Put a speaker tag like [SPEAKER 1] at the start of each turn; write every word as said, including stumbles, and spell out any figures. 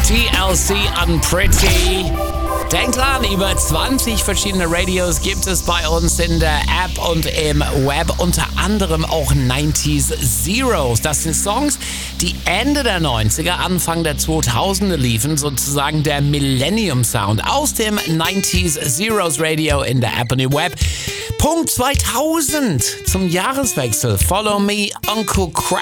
[SPEAKER 1] T L C Unpretty. Denkt dran, über zwanzig verschiedene Radios gibt es bei uns in der App und im Web, unter anderem auch neunziger Zeros. Das sind Songs, die Ende der neunziger, Anfang der zweitausender liefen, sozusagen der Millennium Sound aus dem neunziger Zeros Radio in der App und im Web. Punkt zweitausend zum Jahreswechsel. Follow Me, Uncle Kracker.